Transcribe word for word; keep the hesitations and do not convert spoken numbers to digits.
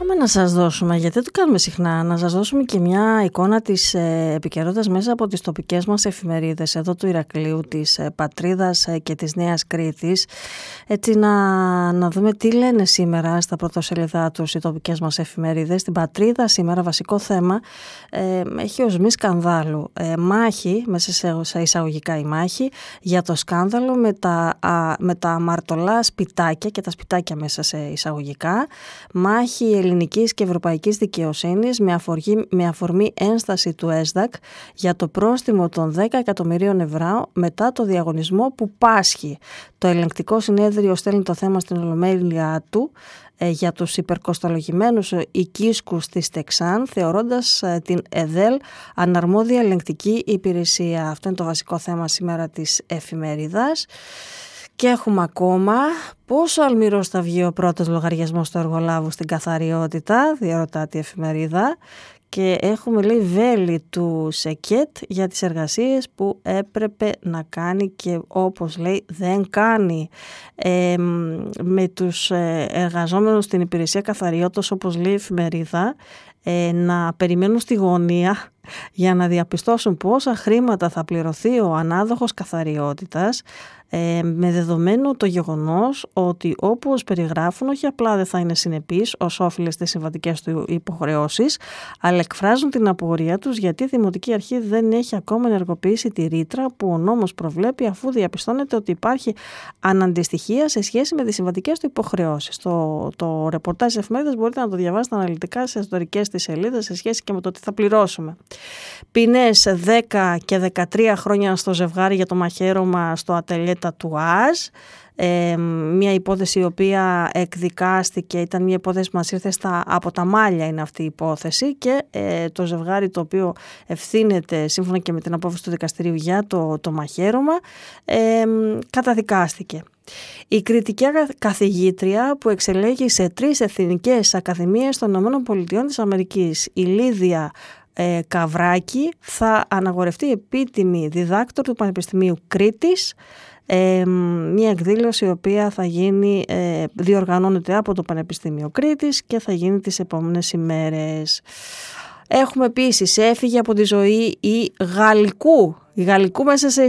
Πάμε να σας δώσουμε, γιατί δεν το κάνουμε συχνά, να σας δώσουμε και μια εικόνα της ε, επικαιρότητας μέσα από τις τοπικές μας εφημερίδες εδώ του Ηρακλείου, της ε, Πατρίδας ε, και της Νέας Κρήτης, έτσι να, να δούμε τι λένε σήμερα στα πρωτοσέλιδά τους οι τοπικές μας εφημερίδες. Στην Πατρίδα σήμερα βασικό θέμα ε, έχει οσμή σκανδάλου, ε, μάχη, μέσα σε, σε εισαγωγικά η μάχη, για το σκάνδαλο με τα, α, με τα αμαρτωλά σπιτάκια και τα σπιτάκια μέσα σε εισαγωγικά, μάχη ελληνικής και ευρωπαϊκής δικαιοσύνης με αφορμή, με αφορμή ένσταση του ΕΣΔΑΚ για το πρόστιμο των δέκα εκατομμυρίων ευρώ μετά το διαγωνισμό που πάσχει. Το ελεγκτικό συνέδριο στέλνει το θέμα στην ολομέλεια του ε, για τους υπερκοστολογημένους οικίσκους της Τεξάν, θεωρώντας ε, την ΕΔΕΛ αναρμόδια ελεγκτική υπηρεσία. Αυτό είναι το βασικό θέμα σήμερα της εφημερίδας. Και έχουμε ακόμα πόσο αλμυρός θα βγει ο πρώτος λογαριασμός του εργολάβου στην καθαριότητα, διαρωτάται η εφημερίδα. Και έχουμε, λέει, βέλη του ΣΕΚΕΤ για τις εργασίες που έπρεπε να κάνει και όπως λέει δεν κάνει. Ε, με τους εργαζόμενους στην υπηρεσία καθαριότητας, όπως λέει η εφημερίδα, ε, να περιμένουν στη γωνία για να διαπιστώσουν πόσα χρήματα θα πληρωθεί ο ανάδοχος καθαριότητας, ε, με δεδομένο το γεγονός ότι όπως περιγράφουν όχι απλά δεν θα είναι συνεπείς ως όφιλες στις συμβατικές του υποχρεώσεις, αλλά εκφράζουν την απορία τους γιατί η Δημοτική Αρχή δεν έχει ακόμα ενεργοποιήσει τη ρήτρα που ο νόμος προβλέπει, αφού διαπιστώνεται ότι υπάρχει αναντιστοιχία σε σχέση με τις συμβατικές του υποχρεώσεις. Το, το ρεπορτάζ της εφημερίδας μπορείτε να το διαβάσετε αναλυτικά σε ιστορικές της σελίδας σε σχέση και με το τι θα πληρώσουμε. Ποινές δέκα και δεκατρία χρόνια στο ζευγάρι για το μαχαίρωμα στο ατελιέ Τατουάζ. Ε, μια υπόθεση η οποία εκδικάστηκε, ήταν μια υπόθεση που μας ήρθε στα, από τα μάλια είναι αυτή η υπόθεση, και ε, το ζευγάρι το οποίο ευθύνεται σύμφωνα και με την απόφαση του δικαστηρίου για το, το μαχαίρωμα ε, καταδικάστηκε. Η κριτική καθηγήτρια που εξελέγει σε τρεις εθνικές ακαδημίες των ΗΠΑ, η Λίδια ε, Καβράκη, θα αναγορευτεί επίτιμη διδάκτορ του Πανεπιστημίου Κρήτης. Ε, μια εκδήλωση η οποία θα γίνει, ε, διοργανώνεται από το Πανεπιστήμιο Κρήτης και θα γίνει τις επόμενες ημέρες. Έχουμε επίσης, έφυγε από τη ζωή η Γαλλικού, η Γαλλικού μέσα σε